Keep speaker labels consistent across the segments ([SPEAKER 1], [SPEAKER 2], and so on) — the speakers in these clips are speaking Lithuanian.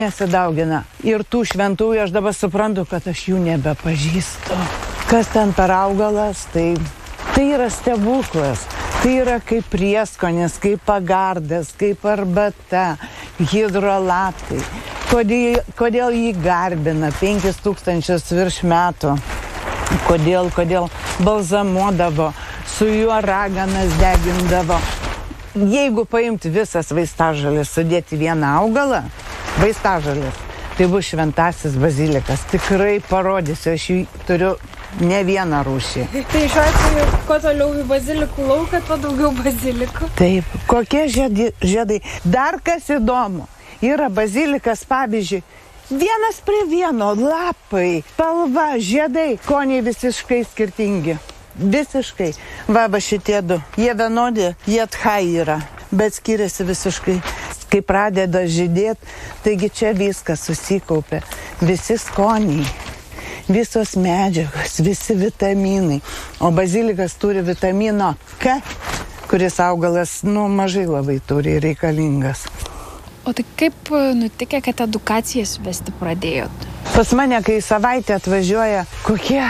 [SPEAKER 1] nesidaugina. Ir tų šventųjų aš dabar suprantu, kad aš jų nebepažįstu. Kas ten per augalas, tai yra stebuklas. Tai yra kaip prieskonis, kaip pagardas, kaip arbata, hidrolatai. Kodėl jį garbina 5000 virš metų? Kodėl balzamuodavo, su juo raganas degindavo. Jeigu paimti visas vaistažoles, sudėti vieną augalą, vaistažoles, tai bus šventasis bazilikas. Tikrai parodysiu, aš jį turiu ne vieną rūšį.
[SPEAKER 2] Tai šiuo atveju, kuo toliau į bazilikų lauką, tuo daugiau bazilikų.
[SPEAKER 1] Taip, kokie žiedai. Dar kas įdomu, yra bazilikas, pavyzdžiui, vienas prie vieno, lapai, spalva, žiedai, skoniai visiškai skirtingi. Visiškai. Va šitie du. Jie vienodi, jie tchai yra, bet skiriasi visiškai. Kai pradeda žydėti, taigi čia viskas susikaupia. Visi skoniai, visos medžiagos, visi vitaminai. O bazilikas turi vitamino K, kuris augalas, mažai labai turi reikalingas.
[SPEAKER 2] O tai kaip nutikė, kad edukacijas vesti pradėjot?
[SPEAKER 1] Pas mane, kai savaitę atvažiuoja kokie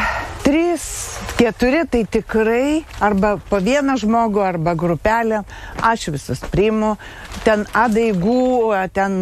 [SPEAKER 1] 3-4, tai tikrai arba po vieną žmogų, arba grupelę. Aš visus priimu. Ten adaigų, ten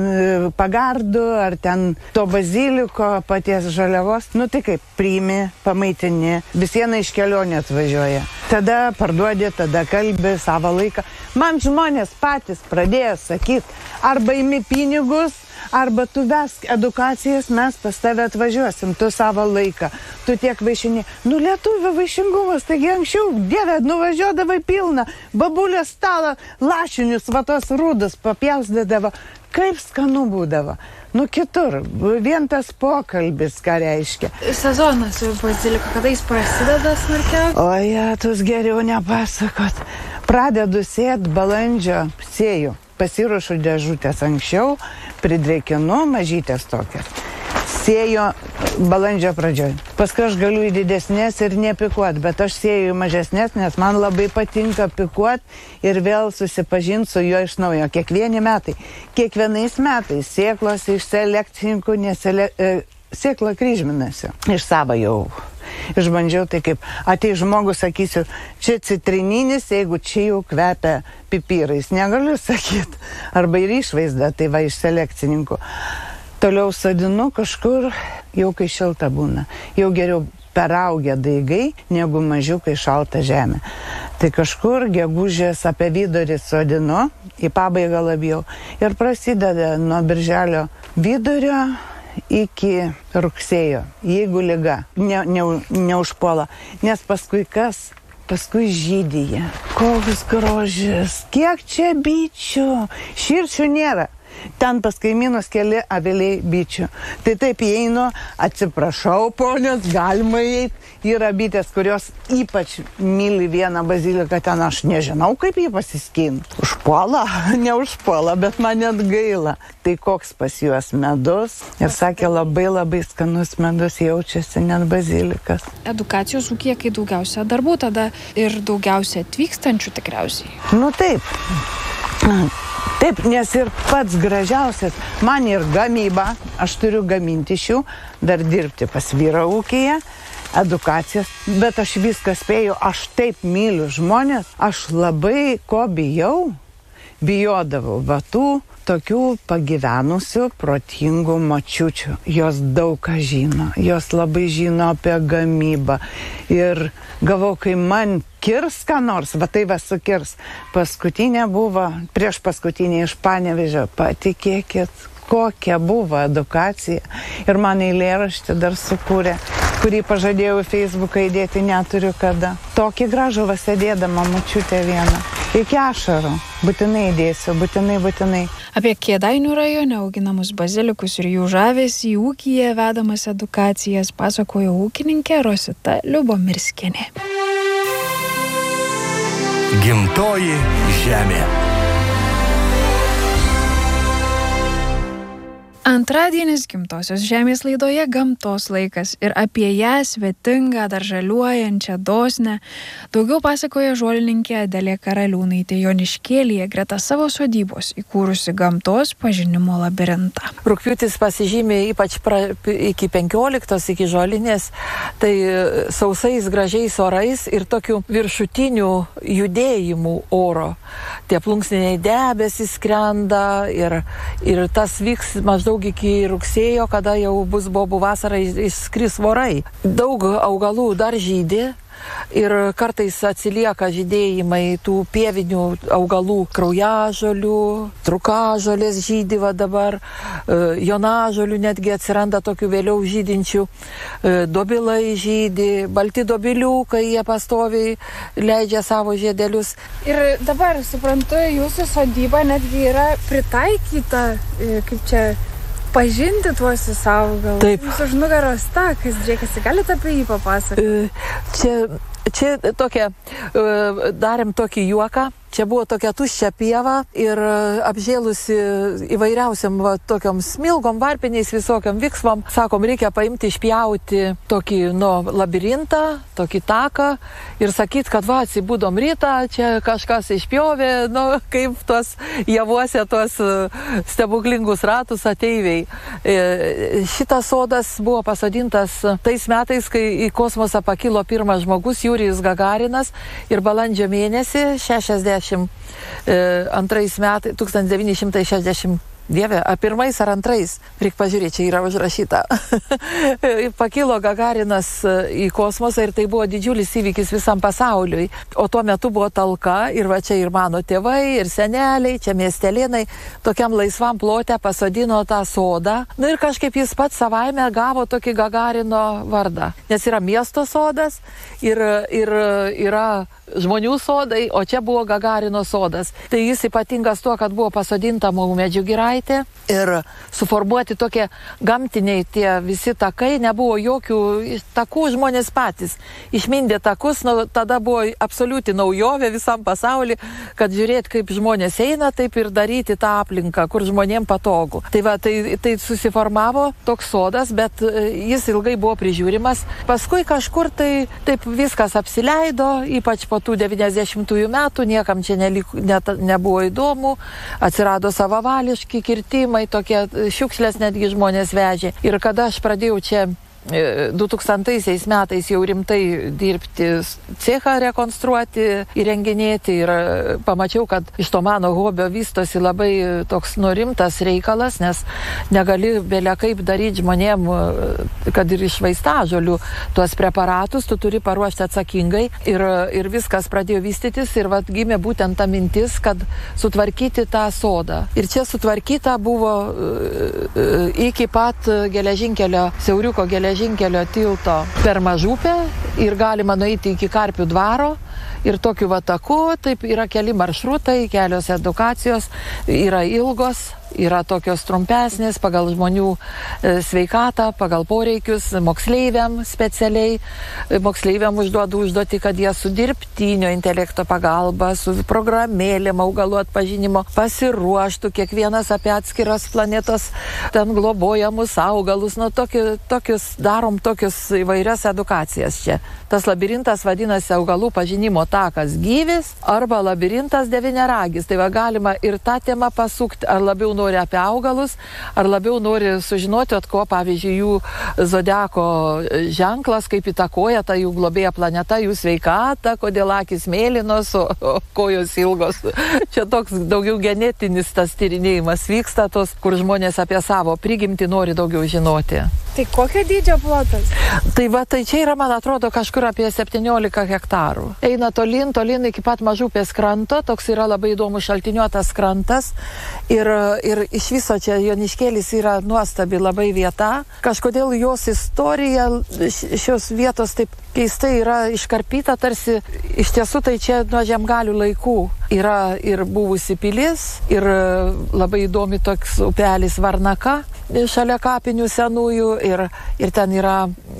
[SPEAKER 1] pagardų, ar ten to baziliko, paties žaliavos. Tai kaip priimi, pamaitini. Vis viena iš kelionė atvažiuoja. Tada parduodė, tada kalbė savo laiką. Man žmonės patys pradėjo sakyti, arba imi pinigus, arba tu vesk edukacijas, mes pas tave atvažiuosim, tu savo laiką, tu tiek vaišini. Lietuvių vaišingumas, taigi anksčiau, Dieve, nuvažiuodavai pilną, babulės stalą, lašinius, vatos rūdus papjausdavo, kaip skanu būdavo. Kitur, vien tas pokalbis, ką reiškia.
[SPEAKER 2] Sezonas baziliko, kada jis prasideda smarkiausiai?
[SPEAKER 1] O, tus geriau nepasakot. Pradedu sėt balandžio, sėju. Pasiruošiu dėžutės anksčiau, pridrėkinu, mažytės tokias. Sėju balandžio pradžioj. Paskui aš galiu į didesnės ir nepikuot, bet aš sėju į mažesnės, nes man labai patinka pikuot ir vėl susipažinti su juo iš naujo. Kiekvienais metais sėklos iš selekcininkų, sėkla kryžminasi. Iš savo jau išbandžiau, tai kaip atei žmogus, sakysiu, čia citrininis, jeigu čia jau kvepia pipirais, negaliu sakyti. Arba ir išvaizda, tai va iš selekcininkų. Toliau sodinu kažkur, jau kai šilta būna. Jau geriau peraugę daigai, negu mažiukai šalta žemė. Tai kažkur gegužės apie vidurį sodinu, į pabaigą labiau. Ir prasideda nuo birželio vidurio iki rugsėjo, jeigu liga neužpuola. Nes paskui kas? Paskui žydyje. Koks grožis, kiek čia bičių. Širšių nėra. Ten pas kaimynus keli aviliai bičių. Tai taip įeinu, atsiprašau, ponios, galima įeiti. Yra bitės, kurios ypač myli vieną baziliką, ten aš nežinau, kaip jį pasiskint. Užpuola, neužpuola, bet man net gaila. Tai koks pas juos medus. Ir sakė, labai labai skanus medus, jaučiasi net bazilikas.
[SPEAKER 2] Edukacijos ūkyje, kai daugiausia darbų, tada ir daugiausia atvykstančių tikriausiai.
[SPEAKER 1] Taip. Taip, nes ir pats gražiausias, man ir gamyba, aš turiu gaminti šių, dar dirbti pas vyrą ūkyje, edukacijas, bet aš viską spėju, aš taip myliu žmonės, aš labai ko bijodavau, tų tokių pagyvenusių, protingų močiučių. Jos daug ką žino, jos labai žino apie gamybą. Ir galvau, kai man kirs ką nors, tai sukirs. Paskutinė buvo, prieš paskutinė iš Panevėžio, patikėkit, kokia buvo edukacija. Ir man eilėraštį dar sukūrė, kurį pažadėjau į Facebooką įdėti, neturiu kada. Tokį gražų sėdėdama močiutė vieną. Iki ašarų. Būtinai įdėsiu, būtinai.
[SPEAKER 2] Apie Kėdainių rajone auginamus bazilikus ir jų žavesį ūkyje vedamas edukacijas pasakojo ūkininkė Rosita Liubomirskienė.
[SPEAKER 3] Gimtoji žemė.
[SPEAKER 2] Antradienis Gimtosios žemės laidoje Gamtos laikas ir apie ją svetingą, dar žaliuojančią, dosnę daugiau pasakoja žolininkė Adelė Karaliūnaitė Joniškėlyje greta savo sodybos įkūrusi gamtos pažinimo labirintą.
[SPEAKER 4] Rugpjūtis pasižymė ypač iki 15, iki žolinės, tai sausais gražiais orais ir tokių viršutinių judėjimų oro. Tie plunksniniai debesys skrenda ir tas vyks maždaug iki rugsėjo, kada jau bus bobų vasara, išskris vorai. Daug augalų dar žydi ir kartais atsilieka žydėjimai tų pievinių augalų, kraujažolių, trukažolės žydi va dabar, jonažolių netgi atsiranda tokių vėliau žydinčių, dobilai žydi, balti dobiliukai, jie pastoviai leidžia savo žiedelius.
[SPEAKER 2] Ir dabar, suprantu, jūsų sodyba netgi yra pritaikyta, kaip čia, pažinti tuos augalus.
[SPEAKER 4] Taip.
[SPEAKER 2] Jūs už nugaros takas, žiūrėkite, galite apie jį papasakoti?
[SPEAKER 4] Čia tokia, darėm tokį juoką. Čia buvo tokia tuščia pieva ir apžėlusi įvairiausiam tokiom smilgom, varpiniais, visokiam viksvom. Sakom, reikia paimti, išpjauti tokį labirintą, tokį taką ir sakyt, kad va, atsibūdom rytą, čia kažkas išpjovė, kaip tuos javuose, tuos stebuklingus ratus ateiviai. Šitas sodas buvo pasodintas tais metais, kai į kosmosą pakilo pirmas žmogus, Jurijus Gagarinas, ir balandžio mėnesį 1960 pirmais ar antrais, reikia pažiūrėti, čia yra užrašyta. Pakilo Gagarinas į kosmosą ir tai buvo didžiulis įvykis visam pasauliui. O tuo metu buvo talka ir va čia ir mano tėvai, ir seneliai, čia miestelėnai, tokiam laisvam plote pasodino tą sodą. Ir kažkaip jis pats savaime gavo tokį Gagarino vardą. Nes yra miesto sodas ir yra žmonių sodai, o čia buvo Gagarino sodas. Tai jis ypatingas tuo, kad buvo pasodinta maumedžių giraitė ir suformuoti tokie gamtiniai tie visi takai, nebuvo jokių takų, žmonės patys išmindė takus, tada buvo absoliuti naujovė visam pasauliu, kad žiūrėti, kaip žmonės eina, taip ir daryti tą aplinką, kur žmonėm patogu. Tai va, tai susiformavo toks sodas, bet jis ilgai buvo prižiūrimas. Paskui kažkur tai taip viskas apsileido, ypač po tų 90-ųjų metų, niekam čia nebuvo įdomu, atsirado savavališki kirtimai, tokie šiukšlės netgi žmonės vežė. Ir kada aš pradėjau čia 2000 metais jau rimtai dirbti, cechą rekonstruoti, įrenginėti ir pamačiau, kad iš to mano hobio vystosi labai toks rimtas reikalas, nes negali belia kaip daryti žmonėm, kad ir iš vaistažolių tuos preparatus, tu turi paruošti atsakingai ir viskas pradėjo vystytis ir vat gimė būtent ta mintis, kad sutvarkyti tą sodą. Ir čia sutvarkyta buvo iki pat siauriuko geležinkelio tilto per Mažupę ir galima nueiti iki Karpių dvaro ir tokiu taku, taip yra keli maršrutai, kelios edukacijos, yra ilgos, yra tokios trumpesnės pagal žmonių sveikatą, pagal poreikius, moksleiviam specialiai. Moksleiviam užduodu užduoti, kad jie su dirbtinio intelekto pagalba, su programėlėm augalų atpažinimo pasiruoštų kiekvienas apie atskiras planetos ten globojamus augalus. Darom tokius įvairias edukacijas čia. Tas labirintas vadinasi augalų pažinimo takas gyvis arba labirintas devyniaragis. Tai va galima ir tą temą pasukti, ar labiau nori apie augalus, ar labiau nori sužinoti, ko, pavyzdžiui, jų zodiako ženklas, kaip įtakoja ta jų globėja planeta, jų sveikatą, kodėl akys mėlynos, o kojos ilgos. Čia toks daugiau genetinis tas tyrinėjimas vyksta, kur žmonės apie savo prigimtį nori daugiau žinoti.
[SPEAKER 2] Tai kokio dydžio plotas?
[SPEAKER 4] Tai čia yra, man atrodo, kažkur apie 17 hektarų. Eina tolin iki pat Mažupės kranto, toks yra labai įdomus šaltiniuotas krantas ir iš viso čia Joniškėlis yra nuostabi labai vieta. Kažkodėl jos istorija šios vietos taip keistai yra iškarpyta, tarsi iš tiesų tai čia nuo žemgalių laikų yra ir buvusi pilis, ir labai įdomi toks upelis Varnaka šalia kapinių senųjų ir ten yra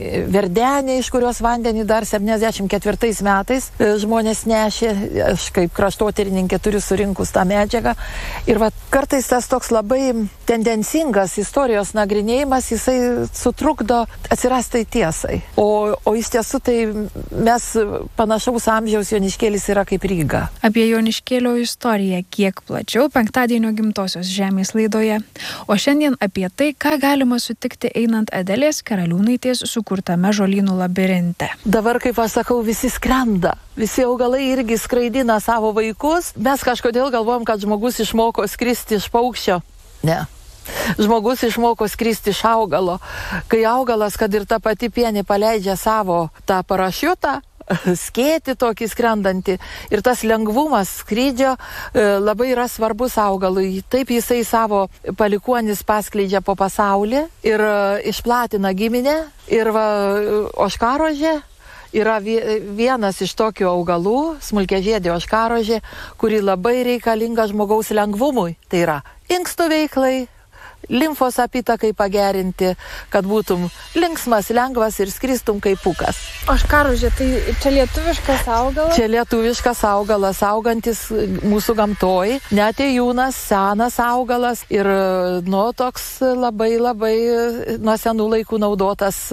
[SPEAKER 4] Verdenė, iš kurios vandenį dar 74 metais žmonės nešė, aš kaip kraštotyrininkė turiu surinkus tą medžiagą. Ir va, kartais tas toks labai tendencingas istorijos nagrinėjimas, jisai sutrukdo atsirasti tiesai. O iš tiesų tai mes panašaus amžiaus Joniškėlis yra kaip Ryga.
[SPEAKER 2] Apie Joniškėlio istoriją kiek plačiau penktadienio Gimtosios žemės laidoje. O šiandien apie tai, ką galima sutikti einant Adelės Karaliūnaitės sukurtame žolynų labirinte.
[SPEAKER 4] Dabar, kaip aš sakau, visi skrenda. Visi augalai irgi skraidina savo vaikus. Mes kažkodėl galvojam, kad žmogus išmoko skristi iš paukščio. Ne. Žmogus išmoko skristi iš augalo. Kai augalas, kad ir ta pati pienė paleidžia savo tą parašiutą, skėti tokį skrendantį, ir tas lengvumas skrydžio labai yra svarbus augalui. Taip jisai savo palikuonis paskleidžia po pasaulį ir išplatina giminę. Ir va, ožkarožė yra vienas iš tokių augalų, smulkiažiedė ožkarožė, kuri labai reikalinga žmogaus lengvumui. Tai yra inkstų veiklai, limfos apytakai pagerinti, kad būtum linksmas, lengvas ir skristum kaip pukas.
[SPEAKER 2] Ožkarožė, tai čia lietuviškas augalas?
[SPEAKER 4] Čia lietuviškas augalas, augantis mūsų gamtoj, netėjūnas, senas augalas ir toks labai nuo senų laikų naudotas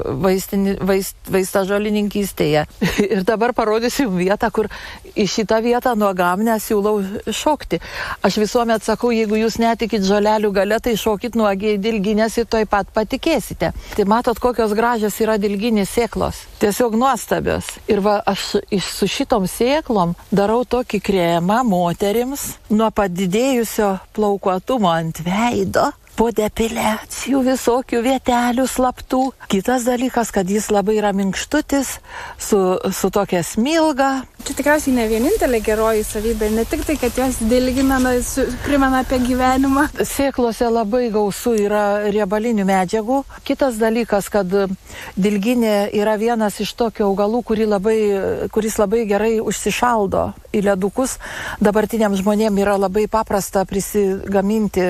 [SPEAKER 4] vaistažolininkystėje. Ir dabar parodysiu vietą, kur į šitą vietą nuogam nesiūlau šokti. Aš visuomet sakau, jeigu jūs netikit žolelių gale, tai šokit nuogiai dilginės ir toj pat patikėsite. Tai matot, kokios gražios yra dilginės sėklos. Tiesiog nuostabios. Ir va, aš su šitom sėklom darau tokį kremą moterims nuo padidėjusio plaukuotumo ant veido, po depiliacijų visokių vietelių slaptų. Kitas dalykas, kad jis labai yra minkštutis, su tokia smilga.
[SPEAKER 5] Čia tikriausiai ne vienintelė geroji savybė, ne tik tai, kad jos dilgina, primena apie gyvenimą.
[SPEAKER 4] Sėklose labai gausu yra riebalinių medžiagų. Kitas dalykas, kad dilginė yra vienas iš tokių augalų, kuris labai gerai užsišaldo į ledukus. Dabartiniam žmonėm yra labai paprasta prisigaminti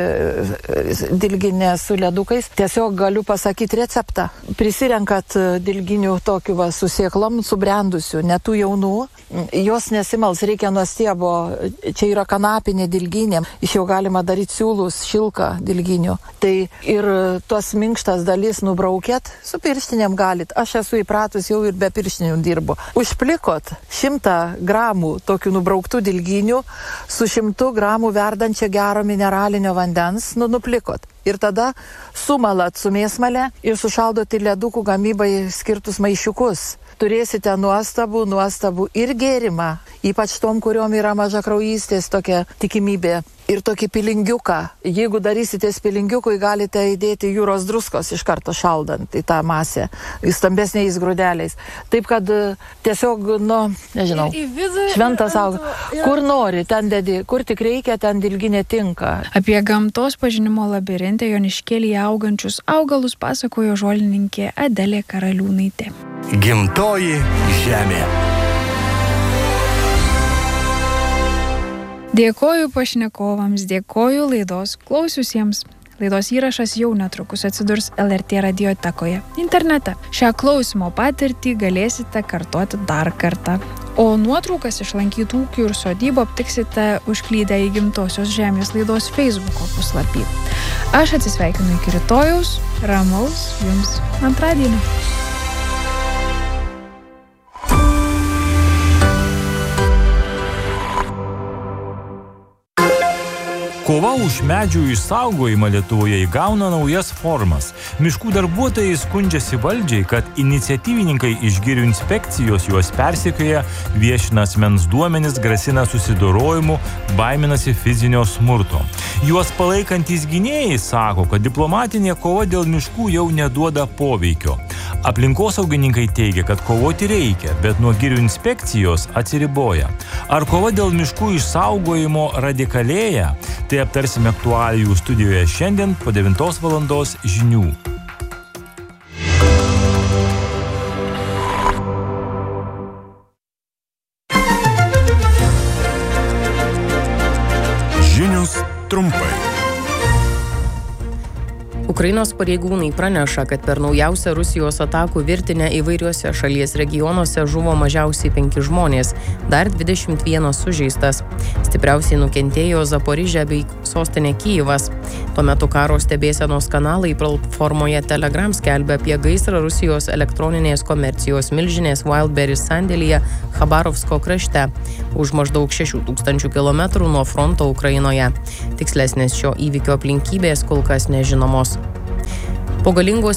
[SPEAKER 4] dilginę su ledukais. Tiesiog galiu pasakyti receptą. Prisirenkat dilginių tokių su sėklom, subrendusių, netų jaunų. Jos nesimals, reikia nuo stiebo. Čia yra kanapinė dilginė. Iš jau galima daryti siūlus, šilką dilginių. Tai ir tuos minkštas dalis nubraukėt, su pirštinėm galit. Aš esu įpratus jau ir be pirštinių dirbu. Užplikot 100 gramų tokių nubrauktų dilginių su 100 gramų verdančio gero mineralinio vandens, nuplikot. Ir tada sumalat su mėsmale ir sušaldot į ledukų gamybai skirtus maišiukus. Turėsite nuostabų ir gėrimą, ypač tom, kuriuom yra mažakraujystės tokia tikimybė. Ir tokį pilingiuką. Jeigu darysite pilingiukui, galite įdėti jūros druskos iš karto šaldant į tą masę, stambesniais grūdeliais. Taip kad tiesiog, nežinau, šventas augalas. Kur nori, ten dedi, kur tik reikia, ten dilginė tinka.
[SPEAKER 2] Apie gamtos pažinimo labirinte Joniškėlyje augančius augalus pasakojo žolininkė Adelė Karaliūnaitė.
[SPEAKER 3] Gimtoji žemė.
[SPEAKER 2] Dėkoju pašnekovams, dėkoju laidos klausiusiems. Laidos įrašas jau netrukus atsidurs LRT radiotekoje internete. Šią klausimo patirtį galėsite kartoti dar kartą. O nuotraukas iš lankytų ūkių ir sodybų aptiksite užklydę į Gimtosios žemės laidos Facebooko puslapį. Aš atsisveikinu iki rytojaus, ramaus jums antradienio.
[SPEAKER 6] Kova už medžių išsaugojimą Lietuvoje įgauna naujas formas. Miškų darbuotojai skundžiasi valdžiai, kad iniciatyvininkai iš girių inspekcijos juos persekioja, viešina asmens duomenis, grasina susidorojimu, baiminasi fizinio smurto. Juos palaikantys gynėjai sako, kad diplomatinė kova dėl miškų jau neduoda poveikio. Aplinkosaugininkai teigia, kad kovoti reikia, bet nuo girių inspekcijos atsiriboja. Ar kova dėl miškų išsaugojimo radikalėja? Tai aptarsime aktualijų studijoje šiandien po 9 valandos žinių.
[SPEAKER 3] Žinios trumpai.
[SPEAKER 7] Ukrainos pareigūnai praneša, kad per naujausią Rusijos atakų virtinę įvairiuose šalies regionuose žuvo mažiausiai 5 žmonės, dar 21 sužeistas. Stipriausiai nukentėjo Zaporižė bei sostinė Kyjivas. Tuo metu karo stebėsenos kanalai platformoje Telegram skelbia apie gaisrą Rusijos elektroninės komercijos milžinės Wildberries sandėlyje Khabarovsko krašte, už maždaug 6000 km nuo fronto Ukrainoje. Tikslesnės šio įvykio aplinkybės kol kas nežinomos. Po galingo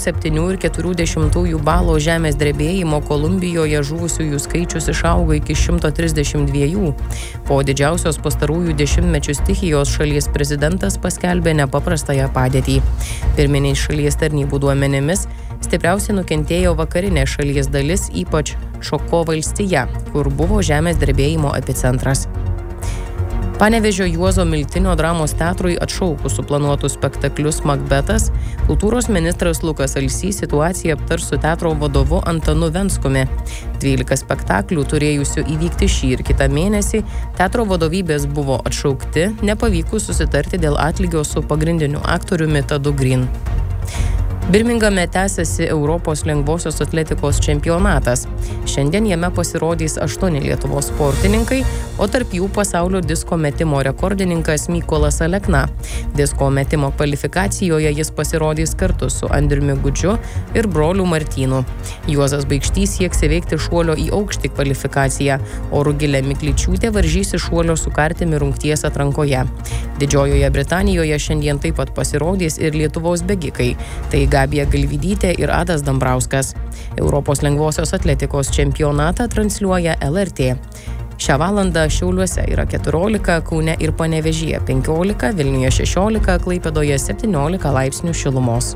[SPEAKER 7] 7,4 balo žemės drebėjimo Kolumbijoje žuvusiųjų skaičius išaugo iki 132. Po didžiausios pastarųjų dešimtmečių stichijos šalies prezidentas paskelbė nepaprastąją padėtį. Pirminiais šalies tarnybų duomenimis stipriausiai nukentėjo vakarinė šalies dalis, ypač Šoko valstija, kur buvo žemės drebėjimo epicentras. Panevėžio Juozo Miltinio dramos teatrui atšaukus suplanuotus spektaklius Makbetas, kultūros ministras Lukas Alsys situaciją aptars su teatro vadovu Antanu Venskumi. 12 spektaklių turėjusių įvykti šį ir kitą mėnesį teatro vadovybės buvo atšaukti, nepavykus susitarti dėl atlygio su pagrindiniu aktoriumi Tadu Green. Birmingame tęsiasi Europos lengvosios atletikos čempionatas. Šiandien jame pasirodys 8 Lietuvos sportininkai, o tarp jų pasaulio disko metimo rekordininkas Mykolas Alekna. Disko metimo kvalifikacijoje jis pasirodys kartu su Andriumi Gudžiu ir broliu Martynu. Juozas Baikštys sieks įveikti šuolio į aukštį kvalifikaciją, o Rugilė Mikličiūtė varžysi šuolio su kartimi rungties atrankoje. Didžiojoje Britanijoje šiandien taip pat pasirodys ir Lietuvos bėgikai. Tai Gabija Galvydytė ir Adas Dambrauskas. Europos lengvosios atletikos čempionatą transliuoja LRT. Šią valandą Šiauliuose yra 14, Kaune ir Panevėžyje 15, Vilniuje 16, Klaipėdoje 17 laipsnių šilumos.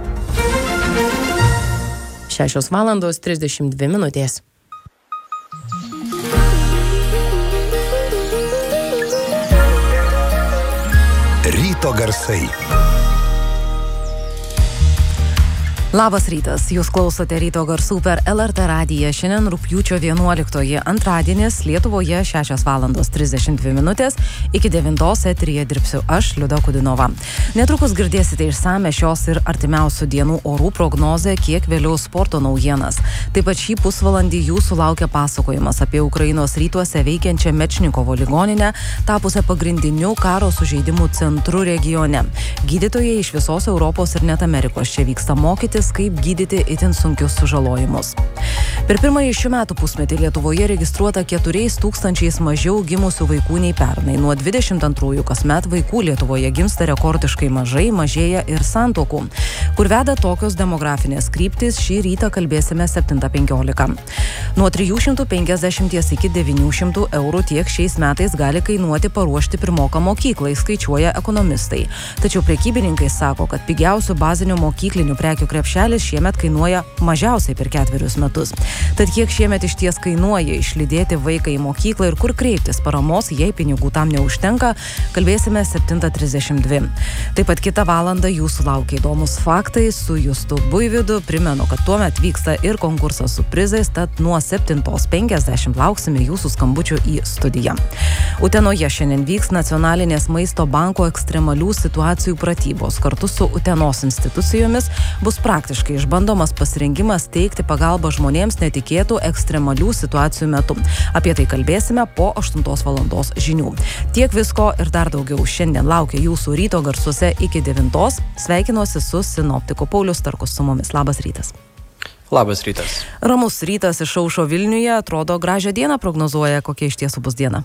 [SPEAKER 7] 6:32.
[SPEAKER 3] Ryto garsai.
[SPEAKER 8] Labas rytas, jūs klausote Ryto garsų per LRT radiją. Šiandien rugpjūčio 11, antradienis, Lietuvoje 6:32. Iki 9 eteryje dirbsiu aš, Liuda Kudinova. Netrukus girdėsite išsame šios ir artimiausių dienų orų prognozę, kiek vėliau sporto naujienas. Taip pat šį pusvalandį jūsų laukia pasakojimas apie Ukrainos rytuose veikiančią Mečnikovo ligoninę, tapusią pagrindiniu karo sužeidimų centru regione. Gydytojai iš visos Europos ir net Amerikos čia vyksta mokytis, kaip gydyti itin sunkius sužalojimus. Per pirmąjį šių metų pusmetį Lietuvoje registruota 4 000 mažiau gimusių vaikų nei pernai. Nuo 22 kasmet vaikų Lietuvoje gimsta rekordiškai mažai, mažėja ir santuokų. Kur veda tokios demografinės kryptis, šį rytą kalbėsime 7:15. Nuo 350 iki 900 eurų tiek šiais metais gali kainuoti paruošti pirmoką mokyklai, skaičiuoja ekonomistai. Tačiau prekybininkai sako, kad pigiausių bazinių mokyklinių prekių krepšelis šiemet kainuoja mažiausiai per 4 metus. Tad kiek šiemet iš ties kainuoja išlydėti vaiką į mokyklą ir kur kreiptis paramos, jei pinigų tam neužtenka, kalbėsime 7:32. Taip pat kitą valandą jūsų laukia įdomus faktai su Justu Buivydu. Primenu, kad tuomet vyksta ir konkursas su prizais, tad nuo 7:50 lauksime jūsų skambučių į studiją. Utenoje šiandien vyks Nacionalinės maisto banko ekstremalių situacijų pratybos. Kartu su Utenos institucijomis bus praktiškai išbandomas pasirengimas teikti pagalbą žmonėms netikėtų ekstremalių situacijų metu. Apie tai kalbėsime po 8 valandos žinių. Tiek visko ir dar daugiau šiandien laukia jūsų ryto garsuose iki 9. Sveikinuosi su sinoptiku Paulius Starkus su mumis. Labas rytas.
[SPEAKER 9] Labas rytas.
[SPEAKER 8] Ramus rytas išaušo Vilniuje, atrodo gražią dieną prognozuoja, kokia iš tiesų bus diena.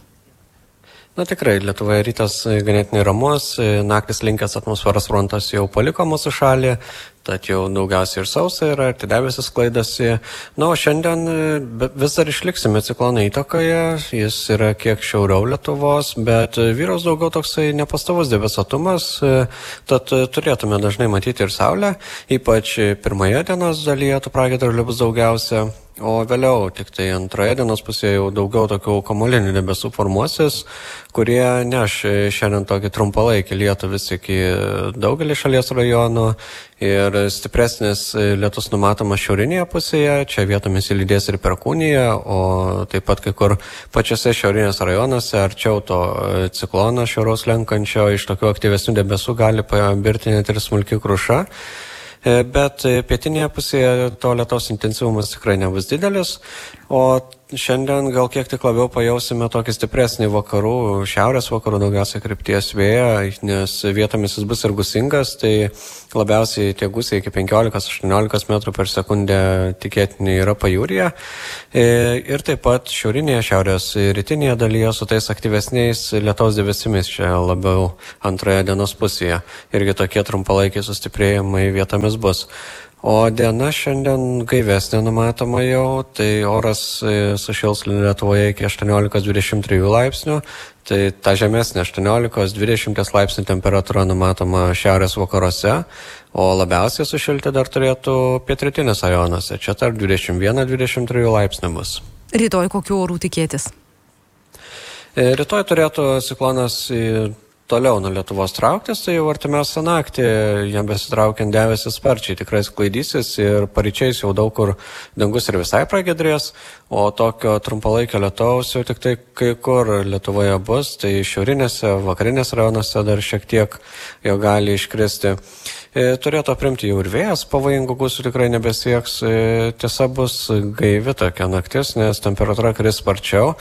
[SPEAKER 9] Na tikrai, Lietuvoje rytas ganėtinai ramus, naktis linkęs atmosferos frontas jau paliko mūsų šalį, tad jau daugiausiai ir sausa yra, ir debesis sklaidosi. Na, o šiandien vis dar išliksime ciklono įtakoje, jis yra kiek šiauriau Lietuvos, bet vyraus daugiau toksai nepastovus debesuotumas, tad turėtume dažnai matyti ir saulę, ypač pirmoje dienos dalyje tų pragiedrulių bus daugiausia. o vėliau tik tai antroje dienos pusėje jau daugiau tokių kamuolinių debesų formuosis, kurie neš šiandien tokį trumpalaikį lietų vis iki daugelį šalies rajonų ir stipresnis lietus numatomas šiaurinėje pusėje, čia vietomis įlydės ir Perkūnija, o taip pat kai kur pačiose šiaurinės rajonuose arčiau to ciklono šiauraus lenkančio iš tokių aktyvesnių debesų gali pabirti net ir smulki kruša. Bet pietinėje pusėje to lietaus intensyvumas tikrai nebus didelis, o šiandien gal kiek tik labiau pajausime tokį stipresnį vakarų, šiaurės vakarų daugiausiai krypties vėją, nes vietomis jis bus ir gūsingas, tai labiausiai tie gūsiai iki 15-18 metrų per sekundę tikėtini yra pajūryje. Ir taip pat šiaurinėje, šiaurės rytinėje dalyje su tais aktyvesniais lietaus debesimis čia labiau antroje dienos pusėje. Irgi tokie trumpalaikiai sustiprėjimai vietomis bus. O diena šiandien gaivesnė numatoma jau, tai oras sušils Lietuvoje iki 18-23 laipsnių, tai ta žemesnė 18-20 laipsnių temperatūra numatoma šiaurės vakaruose, o labiausiai sušilti dar turėtų pietrytinės rajonuose, čia tarp 21-23 laipsnių bus.
[SPEAKER 8] Rytoj kokių orų tikėtis?
[SPEAKER 9] Rytoj turėtų ciklonas toliau nuo Lietuvos trauktis, tai jau artimiausią naktį jam besitraukiant debesis sparčiai tikrai sklaidysis ir paryčiais jau daug kur dangus ir visai pragiedrės, o tokio trumpalaikio lietaus jau tik tai kai kur Lietuvoje bus, tai šiaurinėse, vakarinėse rajonuose dar šiek tiek jo gali iškristi. Turėtų aprimti jau ir vėjas, pavojingų gūsių tikrai nebesieks, tiesa bus gaivi tokia naktis, nes temperatūra kris sparčiau.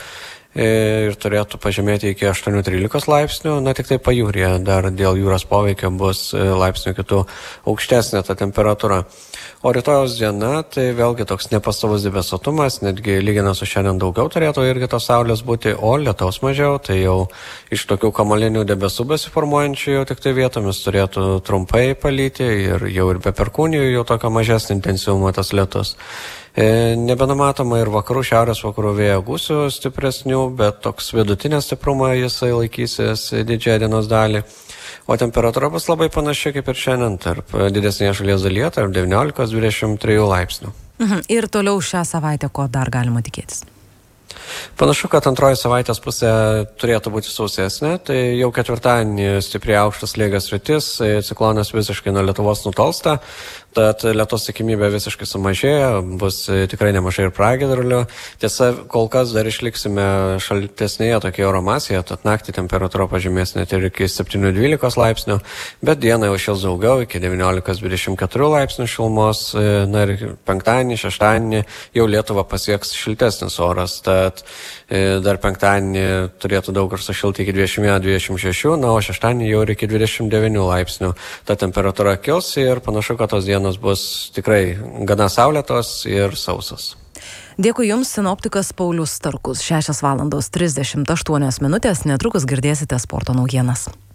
[SPEAKER 9] Ir turėtų pažemėti iki 8-13 laipsnių, tik tai pajūryje dar dėl jūros poveikio bus laipsnių kitų aukštesnė ta temperatūra. O rytojos diena, tai vėlgi toks nepastovus debesuotumas, netgi lyginant su šiandien daugiau turėtų irgi tos saulės būti, o lietaus mažiau, tai jau iš tokių kamuolinių debesų besiformuojančių jau tik tai vietomis turėtų trumpai palyti ir jau ir be Perkūnijų jau tokio mažesnio intensyvumo tas lietus. Nebenumatoma ir vakarų, šiaurės vakarų vėjo gūsių stipresnių, bet toks vidutinė stipruma jisai laikysis didžiąją dienos dalį. O temperatūra bus labai panaši kaip ir šiandien, tarp didesnėje šalies dalyje, tarp 19-23 laipsnių.
[SPEAKER 8] Ir toliau šią savaitę ko dar galima tikėtis?
[SPEAKER 9] Panašu, kad antroji savaitės pusė turėtų būti sausesnė, tai jau ketvirtadienį stipriai aukštas slėgio sritis, ciklonas visiškai nuo Lietuvos nutolsta, tad lietaus tikimybė visiškai sumažėja, bus tikrai nemažai ir pragiedrulių. Tiesa, kol kas dar išliksime šaltesnėje tokioje oro masėje, tad naktį temperatūra pažemės net ir iki 7-12 laipsnių, bet dieną jau šils daugiau, iki 19-24 laipsnių šilumos, na ir penktadienį, šeštadienį jau Lietuvą pasieks šiltesnis oras, tad dar penktadienį turėtų daug kur sušilti iki 21-26, na o šeštadienį jau ir iki 29 laipsnių. Ta temperatūra kils ir panašu, kad tos dienos bus tikrai gana saulėtos ir sausas.
[SPEAKER 8] Dėkui Jums, sinoptikas Paulius Starkus. 6:38, netrukus girdėsite sporto naujienas.